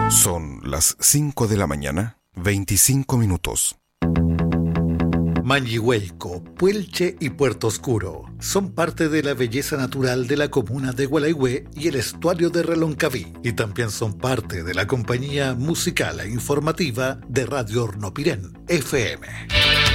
Son las 5 de la mañana, 25 minutos. Mañihuelco, Puelche y Puerto Oscuro son parte de la belleza natural de la comuna de Gualeguay y el estuario de Reloncaví, y también son parte de la compañía musical e informativa de Radio Hornopirén, FM.